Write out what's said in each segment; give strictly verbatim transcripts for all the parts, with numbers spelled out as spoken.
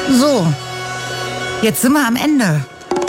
So, jetzt sind wir am Ende.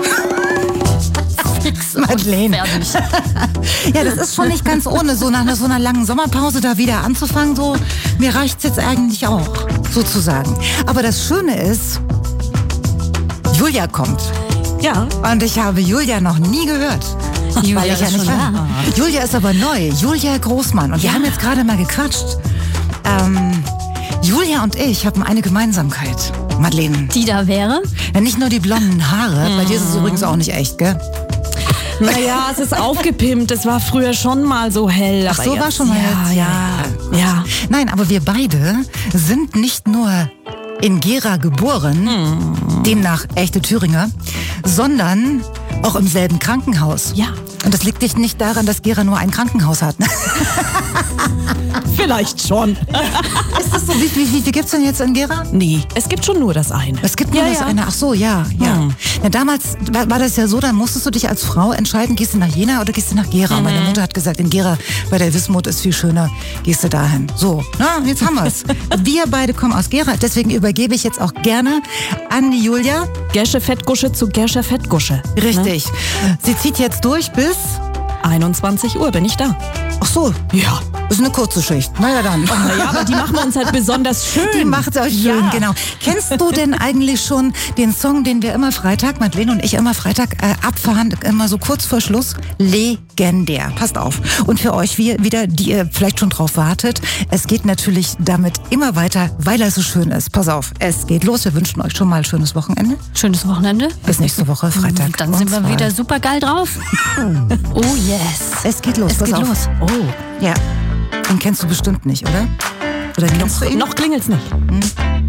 Madeleine. Ja, das ist schon nicht ganz ohne, so nach so einer langen Sommerpause da wieder anzufangen. So, mir reicht's jetzt eigentlich auch, sozusagen. Aber das Schöne ist, Julia kommt. Ja. Und ich habe Julia noch nie gehört. Ach, Julia, Julia, ich ja ist nicht schon war. Julia ist aber neu. Julia Großmann. Und wir Ja. haben jetzt gerade mal gequatscht. Ähm, Julia und ich haben eine Gemeinsamkeit. Madeleine. Die da wäre? Ja, nicht nur die blonden Haare. Bei dir ist es übrigens auch nicht echt, gell? Naja, es ist aufgepimpt. Es war früher schon mal so hell. Ach aber so, jetzt, war schon mal ja, jetzt. Ja, ja. Nein, aber wir beide sind nicht nur in Gera geboren, Hm. demnach echte Thüringer, sondern auch im selben Krankenhaus. Ja. Und das liegt nicht daran, dass Gera nur ein Krankenhaus hat. Vielleicht schon. Ist das so? Wie, wie, wie viel gibt's denn jetzt in Gera? Nee, es gibt schon nur das eine. Es gibt nur ja, das ja. eine. Ach so, ja, ja. Hm. Na, damals war, war das ja so, dann musstest du dich als Frau entscheiden, gehst du nach Jena oder gehst du nach Gera? Mhm. Meine Mutter hat gesagt, in Gera bei der Wismut ist viel schöner, gehst du dahin. So, na, jetzt haben wir's. Wir beide kommen aus Gera, deswegen übergebe ich jetzt auch gerne an die Julia. Gersche Fettgusche zu Gersche Fettgusche. Richtig. Sie zieht jetzt durch bis... einundzwanzig Uhr bin ich da. Ach so, Ja. ist eine kurze Schicht. Na ja, dann. Naja, aber die machen wir uns halt besonders schön. Die macht euch schön, Ja. genau. Kennst du denn eigentlich schon den Song, den wir immer Freitag, Madeleine und ich immer Freitag äh, abfahren, immer so kurz vor Schluss? Legendär. Passt auf. Und für euch wie, wieder, die ihr vielleicht schon drauf wartet, es geht natürlich damit immer weiter, weil er so schön ist. Pass auf, es geht los. Wir wünschen euch schon mal ein schönes Wochenende. Schönes Wochenende. Bis nächste Woche, Freitag. Dann sind wir Und zwar- wieder super geil drauf. Oh yes. Es geht los, Es pass geht auf. los. Oh. Ja, den kennst du bestimmt nicht, oder? Oder kennst du ihn? Noch klingelt's nicht.